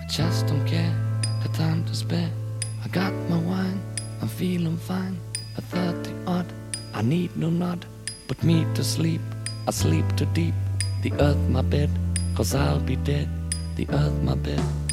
just don't care, got time to spare. I got my wine, I'm feeling fine. At 30 odd, I need no nod. Put me to sleep, I sleep too deep. The earth my bed, 'cause I'll be dead. The earth my bed.